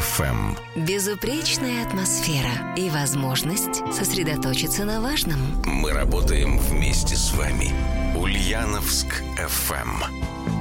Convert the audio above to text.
FM. Безупречная атмосфера и возможность сосредоточиться на важном. Мы работаем вместе с вами. Ульяновск FM.